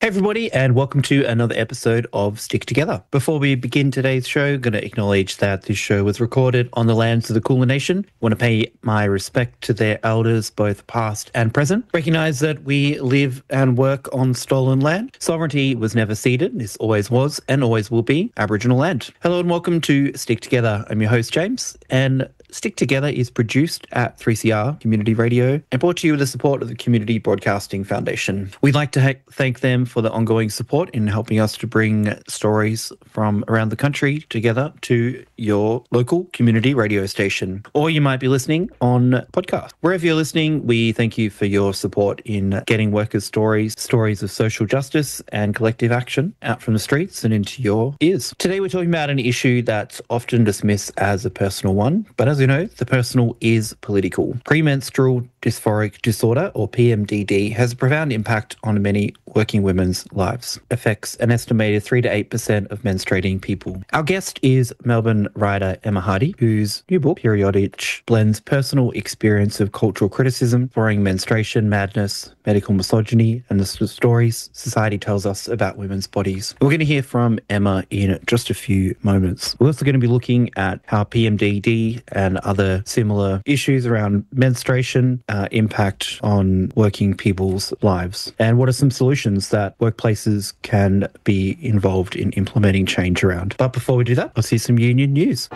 Everybody, and welcome to another episode of Stick Together. Before we begin today's show, I'm going to acknowledge that this show was recorded on the lands of the Kulin Nation. I want to pay my respect to their elders, both past and present. Recognise that we live and work on stolen land. Sovereignty was never ceded. This always was and always will be Aboriginal land. Hello and welcome to Stick Together. I'm your host, James, and Stick Together is produced at 3CR Community Radio and brought to you with the support of the Community Broadcasting Foundation. We'd like to thank them for the ongoing support in helping us to bring stories from around the country together to your local community radio station. Or you might be listening on podcast. Wherever you're listening, we thank you for your support in getting workers' stories of social justice and collective action out from the streets and into your ears. Today we're talking about an issue that's often dismissed as a personal one, but as you know, the personal is political. Premenstrual dysphoric disorder, or PMDD, has a profound impact on many working women's lives. Affects an estimated 3 to 8% of menstruating people. Our guest is Melbourne writer Emma Hardy, whose new book, Periodic, blends personal experience of cultural criticism, exploring menstruation, madness, medical misogyny, and the stories society tells us about women's bodies. We're going to hear from Emma in just a few moments. We're also going to be looking at how PMDD and other similar issues around menstruation impact on working people's lives, and what are some solutions that workplaces can be involved in implementing change around. But before we do that, let's see some union news.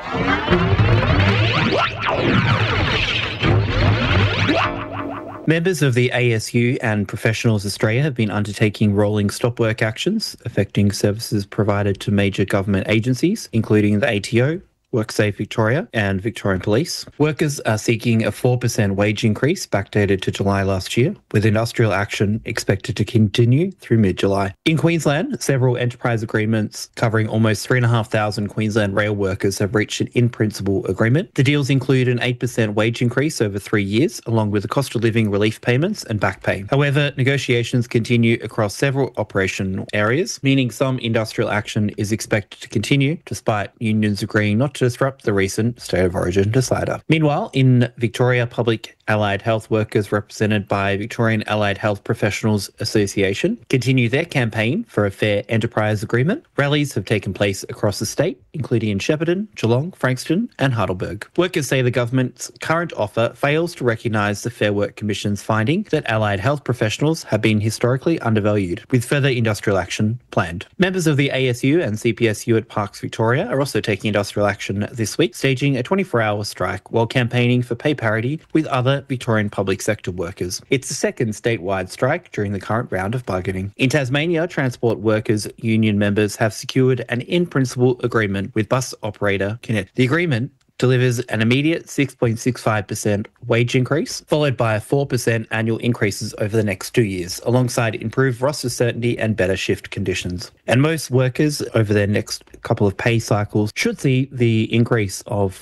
Members of the ASU and Professionals Australia have been undertaking rolling stop work actions affecting services provided to major government agencies, including the ATO, WorkSafe Victoria and Victorian Police. Workers are seeking a 4% wage increase backdated to July last year, with industrial action expected to continue through mid-July. In Queensland, several enterprise agreements covering almost 3,500 Queensland rail workers have reached an in-principle agreement. The deals include an 8% wage increase over 3 years, along with the cost of living relief payments and back pay. However, negotiations continue across several operational areas, meaning some industrial action is expected to continue, despite unions agreeing not to disrupt the recent State of Origin decider. Meanwhile, in Victoria, public allied health workers represented by Victorian Allied Health Professionals Association continue their campaign for a fair enterprise agreement. Rallies have taken place across the state, including in Shepparton, Geelong, Frankston and Heidelberg. Workers say the government's current offer fails to recognise the Fair Work Commission's finding that allied health professionals have been historically undervalued, with further industrial action planned. Members of the ASU and CPSU at Parks Victoria are also taking industrial action this week, staging a 24-hour strike while campaigning for pay parity with other Victorian public sector workers. It's the second statewide strike during the current round of bargaining. In Tasmania, Transport Workers Union members have secured an in-principle agreement with bus operator Connect. The agreement delivers an immediate 6.65% wage increase, followed by a 4% annual increases over the next 2 years, alongside improved roster certainty and better shift conditions. And most workers over their next couple of pay cycles should see the increase of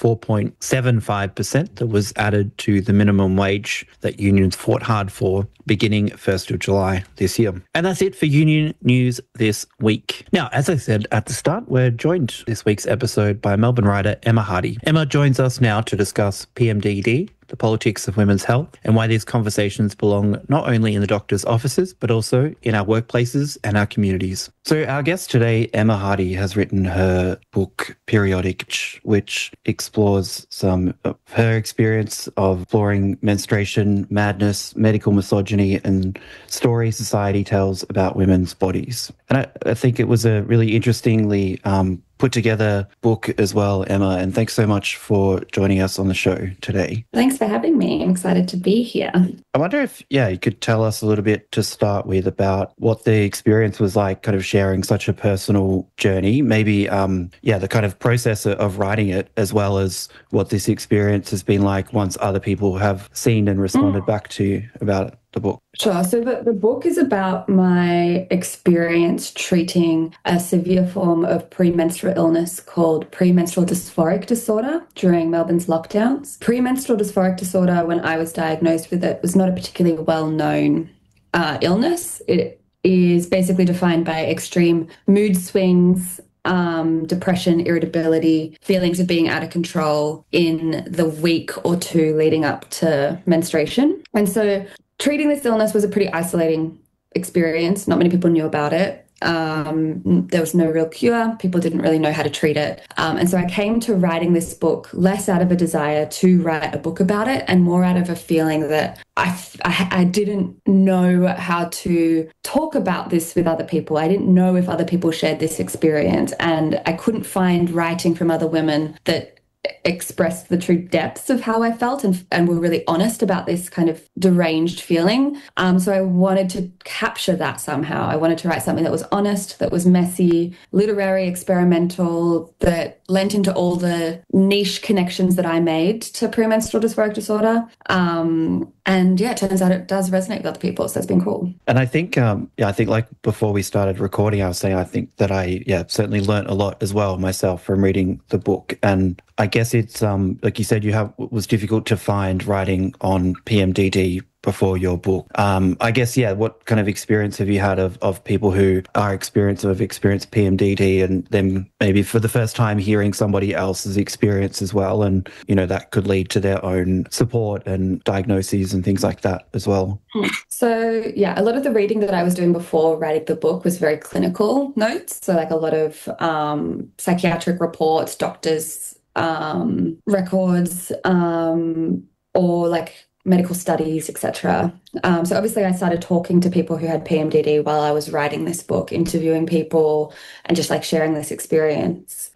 4.75% that was added to the minimum wage that unions fought hard for beginning 1st of July this year. And that's it for union news this week. Now, as I said at the start, we're joined this week's episode by Melbourne writer Emma Hardy. Emma joins us now to discuss PMDD, the politics of women's health, and why these conversations belong not only in the doctors' offices, but also in our workplaces and our communities. So our guest today, Emma Hardy, has written her book, Periodic, which explores some of her experience of exploring menstruation, madness, medical misogyny, and stories society tells about women's bodies. And I think it was a really interestingly put together book as well, Emma, and thanks so much for joining us on the show today. Thanks for having me. I'm excited to be here. I wonder if, you could tell us a little bit to start with about what the experience was like, kind of sharing such a personal journey, maybe, the kind of process of writing it, as well as what this experience has been like once other people have seen and responded back to you about the book. Sure. So the book is about my experience treating a severe form of premenstrual illness called premenstrual dysphoric disorder during Melbourne's lockdowns. Premenstrual dysphoric disorder, when I was diagnosed with it, was not a particularly well-known illness. It is basically defined by extreme mood swings, depression, irritability, feelings of being out of control in the week or two leading up to menstruation. And so treating this illness was a pretty isolating experience. Not many people knew about it. There was no real cure. People didn't really know how to treat it. And so I came to writing this book less out of a desire to write a book about it and more out of a feeling that I didn't know how to talk about this with other people. I didn't know if other people shared this experience, and I couldn't find writing from other women that expressed the true depths of how I felt and were really honest about this kind of deranged feeling. So I wanted to capture that somehow. I wanted to write something that was honest, that was messy, literary, experimental, that lent into all the niche connections that I made to premenstrual dysphoric disorder. And yeah, it turns out it does resonate with other people, so it's been cool. And I think, I think like before we started recording, I was saying I think that I, certainly learnt a lot as well myself from reading the book. And I guess it's, like you said, it was difficult to find writing on PMDD before your book. I guess, what kind of experience have you had of people who are experienced PMDD and then maybe for the first time hearing somebody else's experience as well, and, that could lead to their own support and diagnoses and things like that as well? So, a lot of the reading that I was doing before writing the book was very clinical notes. So like a lot of psychiatric reports, doctors' records, or like medical studies, etc. So obviously I started talking to people who had PMDD while I was writing this book, interviewing people and just like sharing this experience.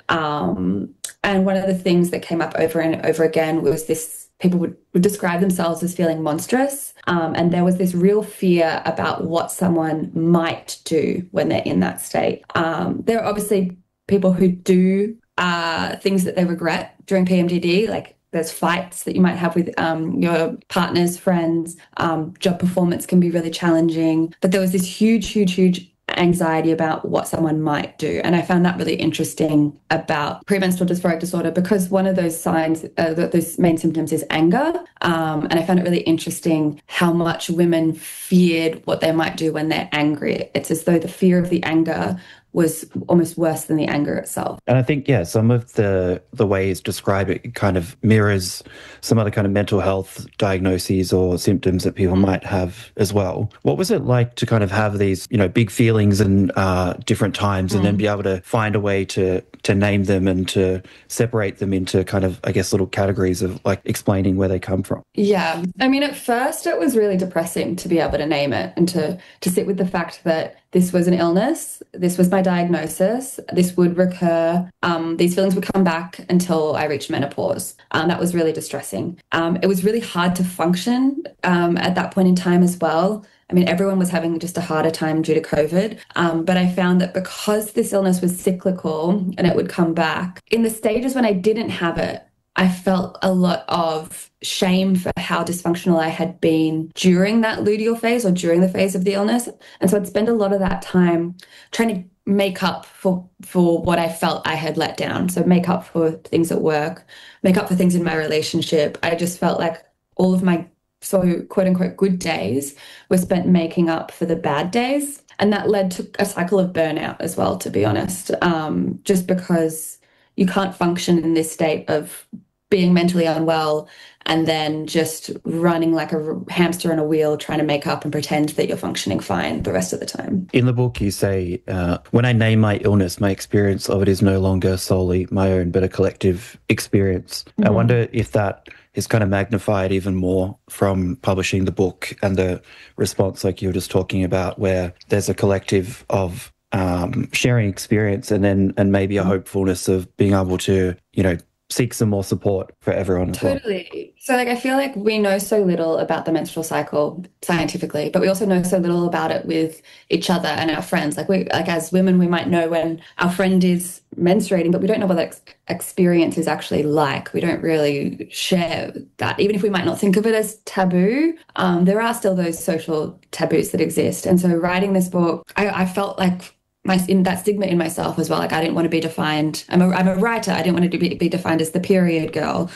And one of the things that came up over and over again was this: people would describe themselves as feeling monstrous. And there was this real fear about what someone might do when they're in that state. There are obviously people who do things that they regret during PMDD, like there's fights that you might have with your partners, friends. Job performance can be really challenging. But there was this huge anxiety about what someone might do. And I found that really interesting about premenstrual dysphoric disorder, because one of those signs, those main symptoms is anger. And I found it really interesting how much women feared what they might do when they're angry. It's as though the fear of the anger was almost worse than the anger itself. And I think, some of the ways describe it kind of mirrors some other kind of mental health diagnoses or symptoms that people might have as well. What was it like to kind of have these, big feelings in different times and then be able to find a way to name them and to separate them into kind of, I guess, little categories of like explaining where they come from? Yeah. I mean, at first it was really depressing to be able to name it and to sit with the fact that this was an illness. This was my diagnosis. This would recur. These feelings would come back until I reached menopause. That was really distressing. It was really hard to function at that point in time as well. I mean, everyone was having just a harder time due to COVID. But I found that because this illness was cyclical and it would come back, in the stages when I didn't have it, I felt a lot of shame for how dysfunctional I had been during that luteal phase or during the phase of the illness. And so I'd spend a lot of that time trying to make up for what I felt I had let down. So make up for things at work, make up for things in my relationship. I just felt like all of my quote unquote good days were spent making up for the bad days. And that led to a cycle of burnout as well, to be honest, just because you can't function in this state of being mentally unwell and then just running like a hamster on a wheel trying to make up and pretend that you're functioning fine the rest of the time. In the book, you say, when I name my illness, my experience of it is no longer solely my own, but a collective experience. I wonder if that is kind of magnified even more from publishing the book and the response like you were just talking about, where there's a collective of sharing experience and maybe a hopefulness of being able to, seek some more support for everyone as well. Totally. So I feel like we know so little about the menstrual cycle scientifically, but we also know so little about it with each other and our friends. As women, we might know when our friend is menstruating, but we don't know what that experience is actually like. We don't really share that. Even if we might not think of it as taboo, there are still those social taboos that exist. And so writing this book, I felt like in that stigma in myself as well. Like I didn't want to be defined. I'm a writer. I didn't want to be defined as the period girl.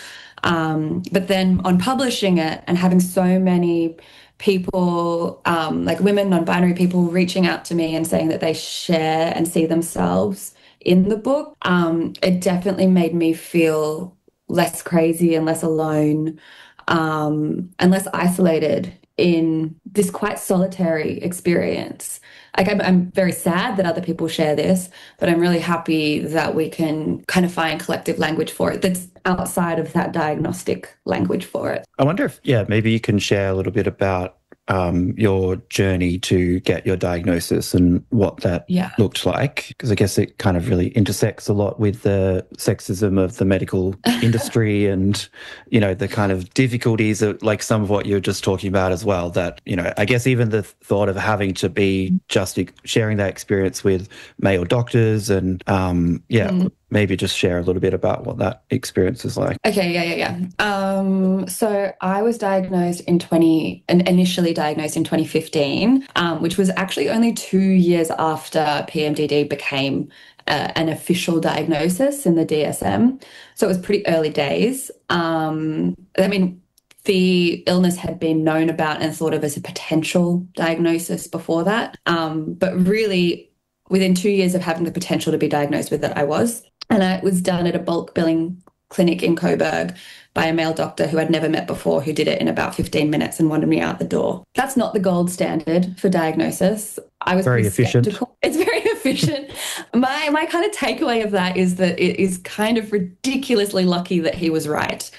But then on publishing it and having so many people, like women, non-binary people, reaching out to me and saying that they share and see themselves in the book, it definitely made me feel less crazy and less alone, and less isolated in this quite solitary experience. Like I'm very sad that other people share this, but I'm really happy that we can kind of find collective language for it that's outside of that diagnostic language for it. I wonder if, maybe you can share a little bit about your journey to get your diagnosis and what that looked like, because I guess it kind of really intersects a lot with the sexism of the medical industry and, the kind of difficulties of like some of what you're just talking about as well, that, I guess even the thought of having to be just sharing that experience with male doctors and, maybe just share a little bit about what that experience is like. Okay, yeah. So I was initially diagnosed in 2015, which was actually only 2 years after PMDD became an official diagnosis in the DSM. So it was pretty early days. The illness had been known about and thought of as a potential diagnosis before that. But really, within 2 years of having the potential to be diagnosed with it, I was. And it was done at a bulk billing clinic in Coburg by a male doctor who I'd never met before, who did it in about 15 minutes and wanted me out the door. That's not the gold standard for diagnosis. I was very efficient. Skeptical. It's very efficient. My kind of takeaway of that is that it is kind of ridiculously lucky that he was right.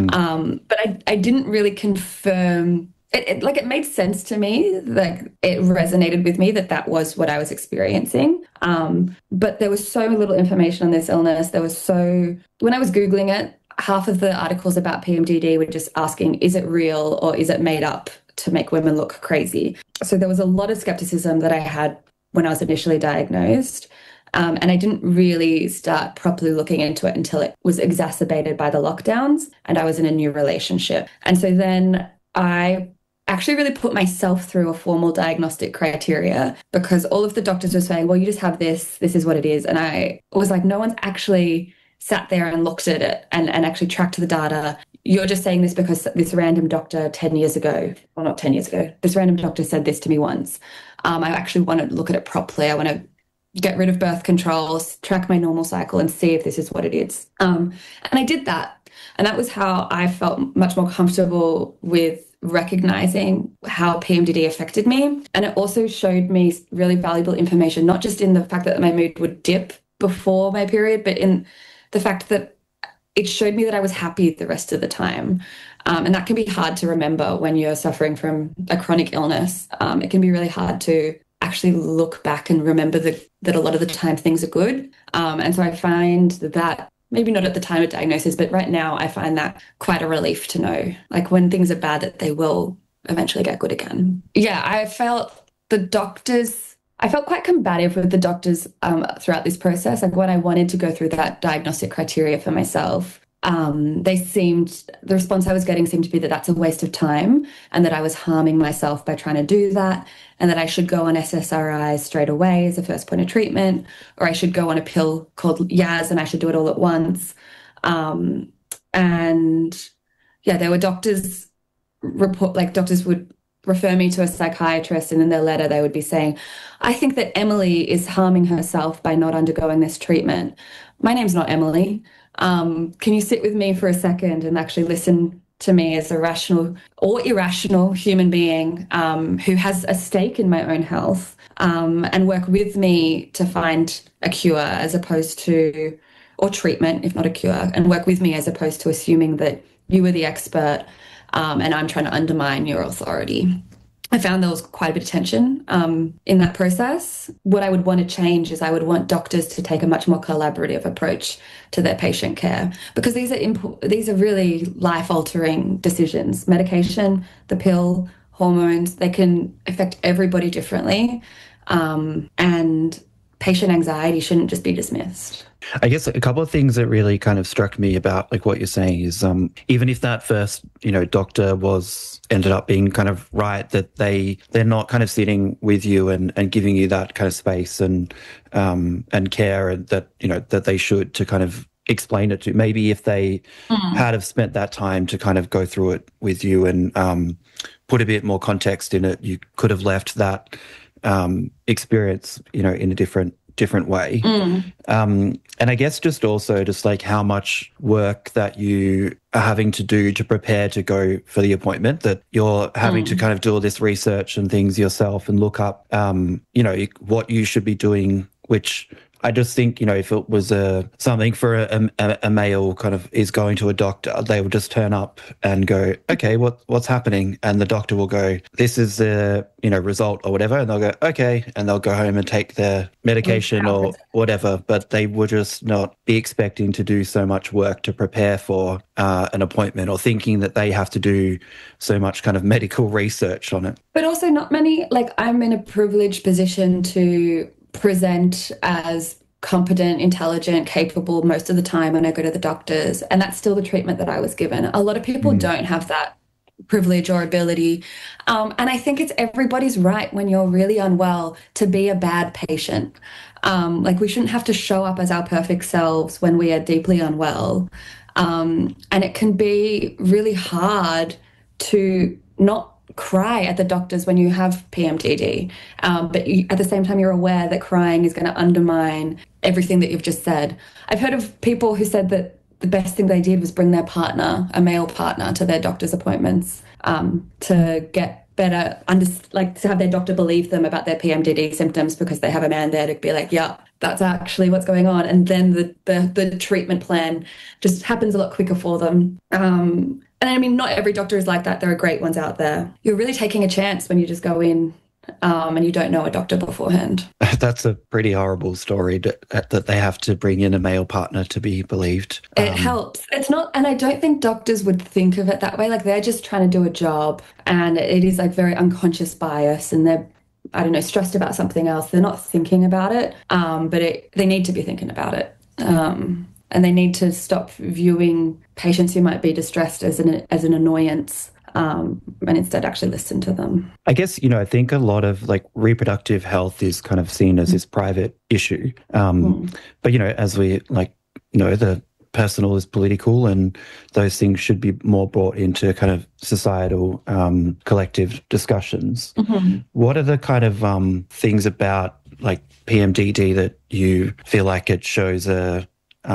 But I didn't really confirm. It made sense to me, like it resonated with me that was what I was experiencing. But there was so little information on this illness. When I was Googling it, half of the articles about PMDD were just asking, is it real or is it made up to make women look crazy? So there was a lot of skepticism that I had when I was initially diagnosed. And I didn't really start properly looking into it until it was exacerbated by the lockdowns and I was in a new relationship. And so then I actually really put myself through a formal diagnostic criteria because all of the doctors were saying, well, you just have this is what it is. And I was like, no one's actually sat there and looked at it and actually tracked the data. You're just saying this because this random doctor 10 years ago, well, not 10 years ago, this random doctor said this to me once. I actually want to look at it properly. I want to get rid of birth controls, track my normal cycle and see if this is what it is. And I did that. And that was how I felt much more comfortable with recognizing how PMDD affected me. And it also showed me really valuable information, not just in the fact that my mood would dip before my period, but in the fact that it showed me that I was happy the rest of the time. And that can be hard to remember when you're suffering from a chronic illness. It can be really hard to actually look back and remember that a lot of the time things are good. And so I find that maybe not at the time of diagnosis, but right now I find that quite a relief to know, like when things are bad, that they will eventually get good again. Yeah, I felt quite combative with the doctors throughout this process. Like when I wanted to go through that diagnostic criteria for myself, the response I was getting seemed to be that that's a waste of time and that I was harming myself by trying to do that and that I should go on SSRIs straight away as a first point of treatment, or I should go on a pill called Yaz and I should do it all at once. There were doctors would refer me to a psychiatrist and in their letter they would be saying, I think that Emily is harming herself by not undergoing this treatment. My name's not Emily. Can you sit with me for a second and actually listen to me as a rational or irrational human being who has a stake in my own health and work with me to find a cure as opposed to, or treatment, if not a cure, and work with me as opposed to assuming that you were the expert and I'm trying to undermine your authority. I found there was quite a bit of tension in that process. What I would want to change is I would want doctors to take a much more collaborative approach to their patient care because these are really life-altering decisions. Medication, the pill, hormones, they can affect everybody differently. And patient anxiety shouldn't just be dismissed. I guess a couple of things that really kind of struck me about like what you're saying is even if that first, doctor ended up being kind of right, that they're not kind of sitting with you and giving you that kind of space and care and that, that they should to kind of explain it to. Maybe if they had have spent that time to kind of go through it with you and put a bit more context in it, you could have left that experience, in a different different way. And I guess just also just like how much work that you are having to do to prepare to go for the appointment, that you're having to kind of do all this research and things yourself and look up, what you should be doing, which I just think, if it was something for a male kind of is going to a doctor, they will just turn up and go, okay, what's happening? And the doctor will go, this is the, result or whatever. And they'll go, okay. And they'll go home and take their medication or whatever. But they would just not be expecting to do so much work to prepare for an appointment, or thinking that they have to do so much kind of medical research on it. But also not many, I'm in a privileged position to present as competent, intelligent, capable most of the time when I go to the doctors. And that's still the treatment that I was given. A lot of people don't have that privilege or ability. And I think it's everybody's right when you're really unwell to be a bad patient. We shouldn't have to show up as our perfect selves when we are deeply unwell. And it can be really hard to not cry at the doctors when you have PMDD, but at the same time you're aware that crying is going to undermine everything that you've just said. I've heard of people who said that the best thing they did was bring their partner, a male partner, to their doctor's appointments to get better, to have their doctor believe them about their PMDD symptoms, because they have a man there to be like, yeah, that's actually what's going on. And then the treatment plan just happens a lot quicker for them. And I mean, not every doctor is like that. There are great ones out there. You're really taking a chance when you just go in and you don't know a doctor beforehand. That's a pretty horrible story that they have to bring in a male partner to be believed. It helps. It's not, and I don't think doctors would think of it that way. They're just trying to do a job, and it is very unconscious bias, and they're, I don't know, stressed about something else. They're not thinking about it, but they need to be thinking about it. And they need to stop viewing patients who might be distressed as an annoyance, and instead actually listen to them. I guess, I think a lot of reproductive health is kind of seen as this private issue. But, as we the personal is political, and those things should be more brought into kind of societal collective discussions. What are the kind of things about PMDD that you feel like it shows a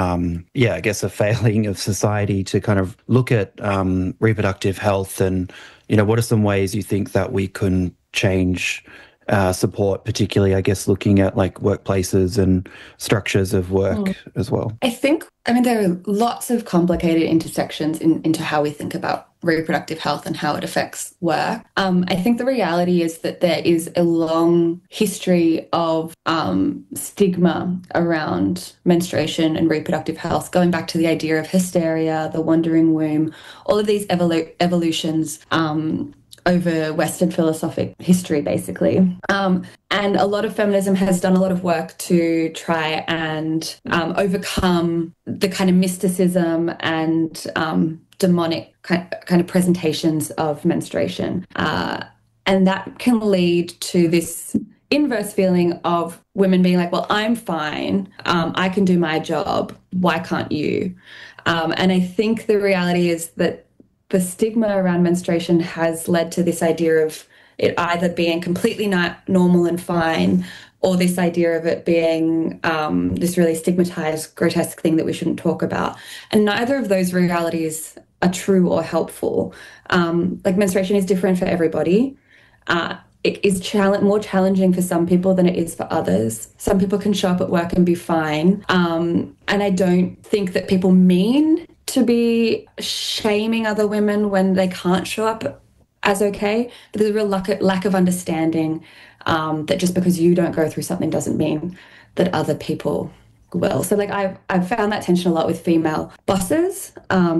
failing of society to kind of look at reproductive health? And, what are some ways you think that we can change support, particularly, I guess, looking at workplaces and structures of work as well? There are lots of complicated intersections into how we think about reproductive health and how it affects work. I think the reality is that there is a long history of stigma around menstruation and reproductive health, going back to the idea of hysteria, the wandering womb, all of these evolutions over Western philosophic history, basically. And a lot of feminism has done a lot of work to try and overcome the kind of mysticism and demonic kind of presentations of menstruation. And that can lead to this inverse feeling of women being like, well, I'm fine. I can do my job. Why can't you? And I think the reality is that the stigma around menstruation has led to this idea of it either being completely not normal and fine, or this idea of it being this really stigmatized, grotesque thing that we shouldn't talk about. And neither of those realities are true or helpful. Menstruation is different for everybody. It is more challenging for some people than it is for others. Some people can show up at work and be fine. And I don't think that people mean to be shaming other women when they can't show up as okay. But there's a real lack of understanding that just because you don't go through something doesn't mean that other people will. So I've found that tension a lot with female bosses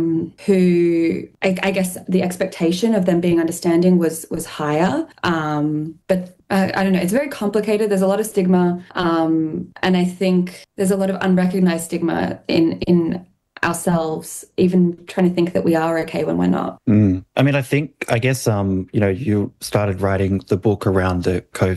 who I guess the expectation of them being understanding was higher. But I don't know, it's very complicated. There's a lot of stigma. And I think there's a lot of unrecognized stigma in ourselves, even trying to think that we are okay when we're not. I guess, you started writing the book around the COVID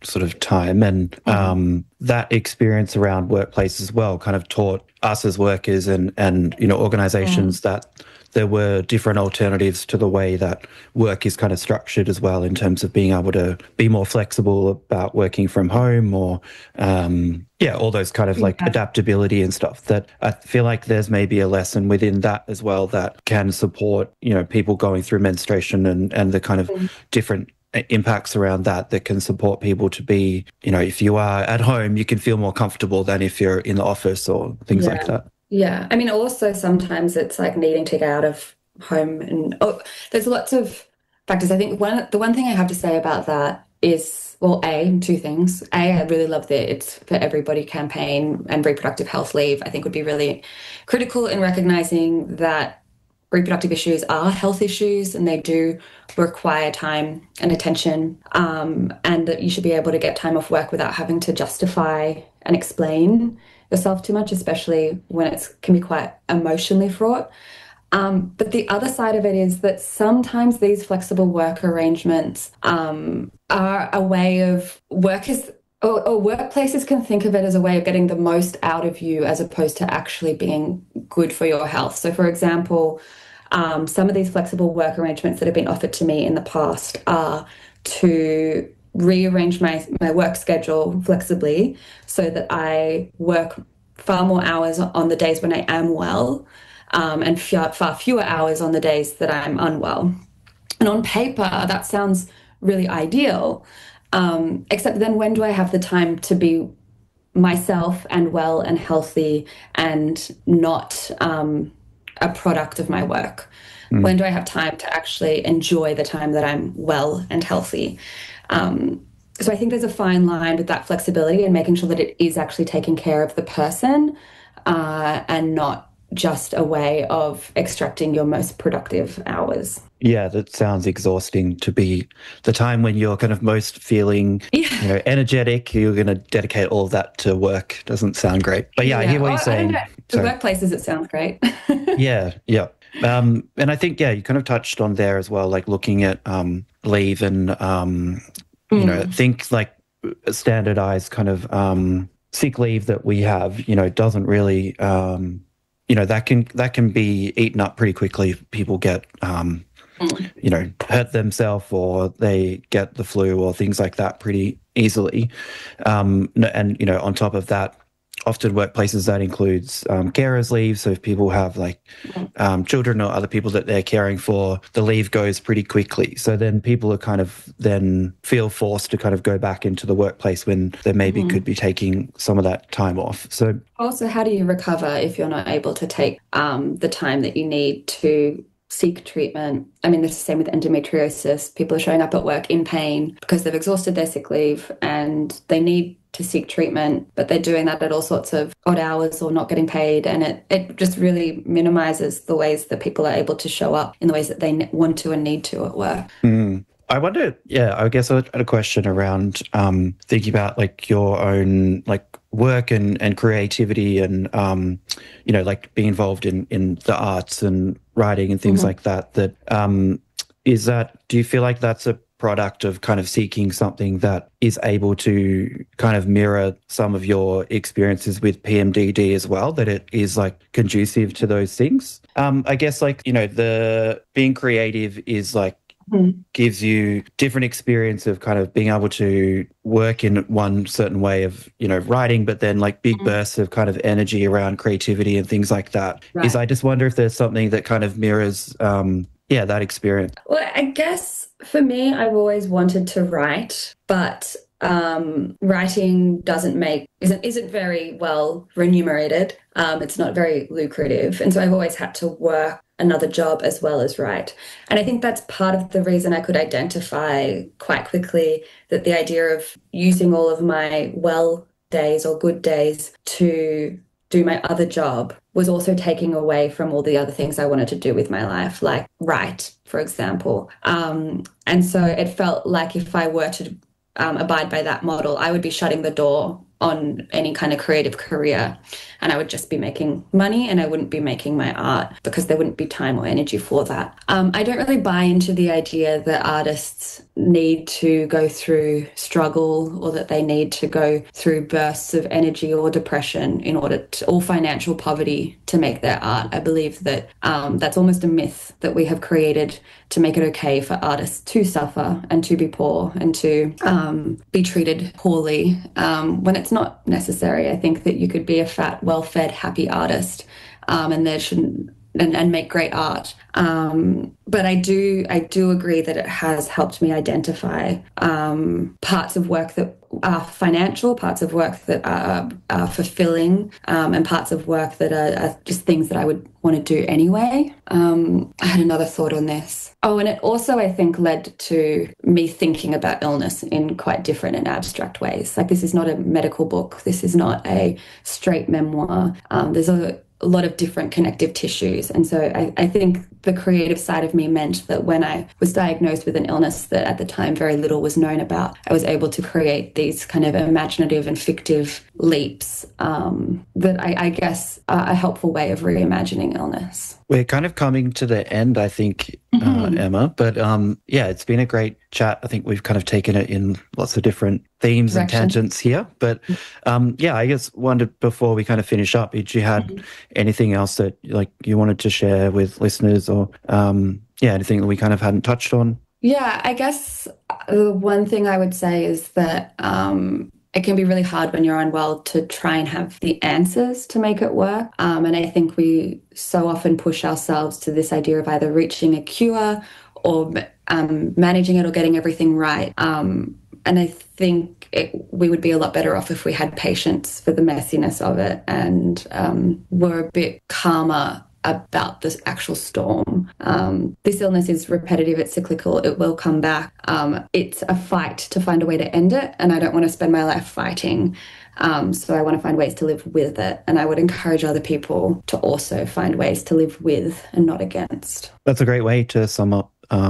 sort of time, and that experience around workplace as well kind of taught us as workers and organizations that there were different alternatives to the way that work is kind of structured as well, in terms of being able to be more flexible about working from home, or all those kind of like adaptability and stuff. That I feel like there's maybe a lesson within that as well that can support, people going through menstruation and the kind of different impacts around that can support people to be, if you are at home, you can feel more comfortable than if you're in the office or things like that. Yeah. I mean, also sometimes it's like needing to get out of home, and there's lots of factors. I think the one thing I have to say about that is, well, two things. I really love the It's for Everybody campaign, and reproductive health leave, I think, would be really critical in recognizing that reproductive issues are health issues and they do require time and attention, and that you should be able to get time off work without having to justify and explain yourself too much, especially when it can be quite emotionally fraught. But the other side of it is that sometimes these flexible work arrangements are a way of workers or workplaces can think of it as a way of getting the most out of you, as opposed to actually being good for your health. So, for example, some of these flexible work arrangements that have been offered to me in the past are to rearrange my work schedule flexibly so that I work far more hours on the days when I am well, and far fewer hours on the days that I'm unwell. And on paper, that sounds really ideal, except then when do I have the time to be myself and well and healthy and not a product of my work? When do I have time to actually enjoy the time that I'm well and healthy? So I think there's a fine line with that flexibility and making sure that it is actually taking care of the person, and not just a way of extracting your most productive hours. Yeah, that sounds exhausting, to be the time when you're kind of most feeling energetic. You're going to dedicate all of that to work. Doesn't sound great. But I hear what you're saying. The workplaces, it sounds great. Yeah. And I think, you kind of touched on there as well, like looking at leave and, think like standardized kind of sick leave that we have, doesn't really, that can be eaten up pretty quickly. People get, hurt themselves, or they get the flu or things like that pretty easily. And, on top of that, often workplaces that includes carers leave. So if people have like children or other people that they're caring for, the leave goes pretty quickly. So then people are kind of then feel forced to kind of go back into the workplace when they maybe could be taking some of that time off. So also, how do you recover if you're not able to take the time that you need to seek treatment? I mean, it's the same with endometriosis. People are showing up at work in pain because they've exhausted their sick leave and they need to seek treatment, but they're doing that at all sorts of odd hours or not getting paid. And it just really minimizes the ways that people are able to show up in the ways that they want to and need to at work. I wonder, I guess I had a question around thinking about like your own like work and creativity and, like being involved in the arts and writing and things like that. Do you feel like that's a product of kind of seeking something that is able to kind of mirror some of your experiences with PMDD as well, that it is like conducive to those things? I guess like, the being creative is like, gives you different experience of kind of being able to work in one certain way of, writing, but then like big bursts of kind of energy around creativity and things like that. Right. I just wonder if there's something that kind of mirrors, that experience. Well, I guess for me, I've always wanted to write, but writing isn't very well remunerated. It's not very lucrative. And so I've always had to work another job as well as write. And I think that's part of the reason I could identify quite quickly that the idea of using all of my well days or good days to do my other job was also taking away from all the other things I wanted to do with my life, like write, for example. And so it felt like if I were to abide by that model, I would be shutting the door on any kind of creative career, and I would just be making money and I wouldn't be making my art because there wouldn't be time or energy for that. I don't really buy into the idea that artists need to go through struggle or that they need to go through bursts of energy or depression in order to, or financial poverty to make their art. I believe that that's almost a myth that we have created to make it okay for artists to suffer and to be poor and to be treated poorly when it's not necessary. I think that you could be a fat, well-fed, happy artist and there shouldn't and make great art. But I do agree that it has helped me identify parts of work that are financial, parts of work that are fulfilling, and parts of work that are just things that I would want to do anyway. I had another thought on this. Oh, and it also, I think, led to me thinking about illness in quite different and abstract ways. Like, this is not a medical book. This is not a straight memoir. There's a lot of different connective tissues. And so I think the creative side of me meant that when I was diagnosed with an illness that at the time very little was known about, I was able to create these kind of imaginative and fictive leaps that I guess are a helpful way of reimagining illness. We're kind of coming to the end, I think, Emma, but yeah, it's been a great chat. I think we've kind of taken it in lots of different themes and tangents here. But yeah, I guess wondered before we kind of finish up, did you had anything else that like you wanted to share with listeners or yeah, anything that we kind of hadn't touched on? Yeah, I guess the one thing I would say is that it can be really hard when you're unwell to try and have the answers to make it work. And I think we so often push ourselves to this idea of either reaching a cure or managing it or getting everything right. And I think we would be a lot better off if we had patience for the messiness of it and were a bit calmer about this actual storm. This illness is repetitive, it's cyclical, it will come back. It's a fight to find a way to end it, and I don't want to spend my life fighting. So I want to find ways to live with it, and I would encourage other people to also find ways to live with and not against. That's a great way to sum up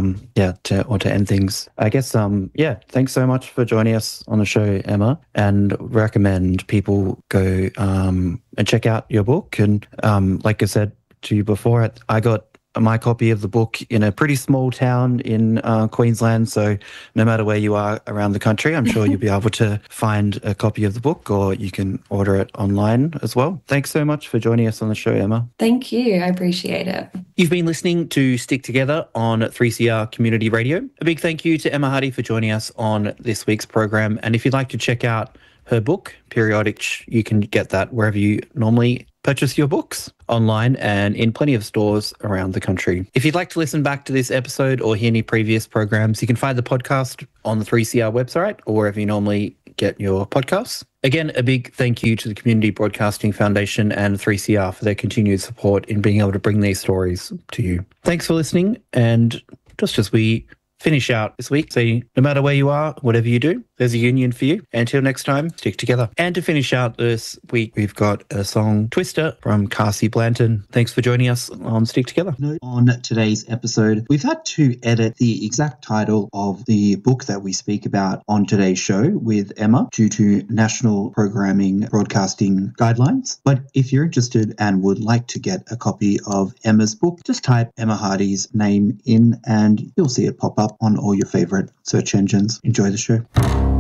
to end things. I guess, yeah, thanks so much for joining us on the show, Emma, and recommend people go and check out your book. And like I said to you before, I got my copy of the book in a pretty small town in Queensland, so no matter where you are around the country, I'm sure you'll be able to find a copy of the book, or you can order it online as well. Thanks so much for joining us on the show, Emma. Thank you. I appreciate it. You've been listening to Stick Together on 3CR Community Radio. A big thank you to Emma Hardy for joining us on this week's program. And if you'd like to check out her book, Periodic, you can get that wherever you normally purchase your books, online and in plenty of stores around the country. If you'd like to listen back to this episode or hear any previous programs, you can find the podcast on the 3CR website or wherever you normally get your podcasts. Again, a big thank you to the Community Broadcasting Foundation and 3CR for their continued support in being able to bring these stories to you. Thanks for listening, and just as we finish out this week, say no matter where you are, whatever you do, there's a union for you. Until next time, stick together. And to finish out this week, we've got a song, Twister, from Cassie Blanton. Thanks for joining us on Stick Together. On today's episode, we've had to edit the exact title of the book that we speak about on today's show with Emma due to National Programming Broadcasting Guidelines. But if you're interested and would like to get a copy of Emma's book, just type Emma Hardy's name in and you'll see it pop up on all your favorite search engines. Enjoy the show.